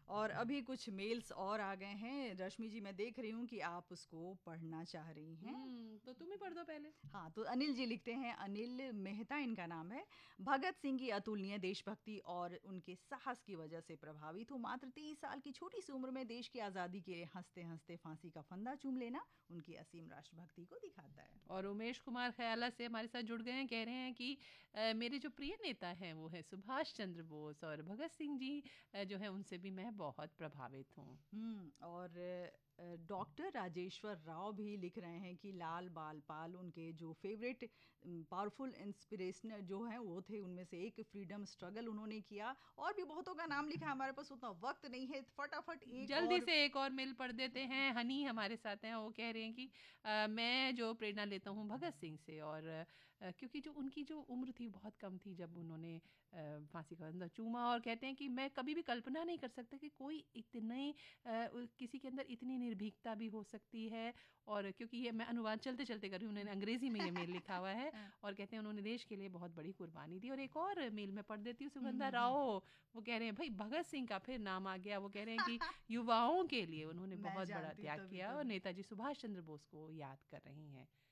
और अभी कुछ मेल्स और आ गए हैं रश्मि जी, मैं देख रही हूँ कि आप उसको पढ़ना चाह रही हैं। तो तुम ही पढ़ दो पहले। हाँ, तो अनिल जी लिखते हैं, अनिल मेहता इनका नाम है। भगत सिंह की अतुलनीय देशभक्ति और उनके साहस की वजह से प्रभावित हूँ। मात्र 30 साल की छोटी सी उम्र में देश की आज़ादी के लिए हंसते हंसते फांसी का फंदा चूम लेना उनकी असीम राष्ट्रभक्ति को दिखाता है। और उमेश कुमार खयाला से हमारे साथ जुड़ गए हैं, कह रहे हैं कि मेरे जो प्रिय नेता हैं वो है सुभाष चंद्र बोस, और भगत सिंह जी जो है उनसे भी मैं बहुत प्रभावित हूँ। और डॉक्टर राजेश्वर राव भी लिख रहे हैं कि लाल बाल पाल उनके जो फेवरेट पावरफुल इंस्पिरेशनल जो हैं वो थे, उनमें से एक फ्रीडम स्ट्रगल उन्होंने किया। और भी बहुतों का नाम लिखा है, हमारे पास उतना वक्त नहीं है, फटाफट एक जल्दी और। से एक और मेल पढ़ देते हैं। हनी हमारे साथ हैं, वो कह रहे हैं कि मैं जो प्रेरणा लेता हूँ भगत सिंह से, और क्योंकि जो उनकी जो उम्र थी बहुत कम थी जब उन्होंने फांसी का फंदा चूमा, और कहते हैं कि मैं कभी भी कल्पना नहीं कर सकता कि कोई इतने किसी के अंदर इतनी निर्भीकता भी हो सकती है। और क्योंकि ये मैं अनुवाद चलते चलते कर रही हूँ, उन्होंने अंग्रेजी में ये मेल लिखा हुआ है, और कहते हैं उन्होंने देश के लिए बहुत बड़ी कुर्बानी दी। और एक और मेल में पढ़ देती हूँ, सुगंधा राव, वो कह रहे हैं भाई भगत सिंह का फिर नाम आ गया। वो कह रहे हैं कि युवाओं के लिए उन्होंने मैं बहुत बड़ा जानती हूँ, त्याग तभी किया, और तभी। नेताजी सुभाष चंद्र बोस को याद कर रही हैं।